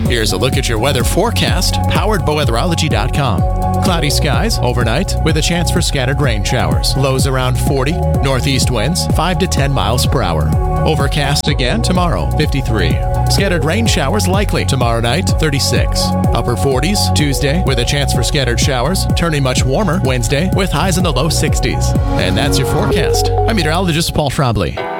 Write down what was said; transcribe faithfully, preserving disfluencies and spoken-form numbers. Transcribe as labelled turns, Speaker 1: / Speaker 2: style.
Speaker 1: Here's a look at your weather forecast, powered by weatherology dot com. Cloudy skies overnight with a chance for scattered rain showers. Lows around forty. Northeast winds five to ten miles per hour. Overcast again tomorrow, fifty-three. Scattered rain showers likely tomorrow night, thirty-six. Upper forties Tuesday with a chance for scattered showers, turning much warmer Wednesday with highs in the low sixties. And that's your forecast. I'm meteorologist Paul Trombley.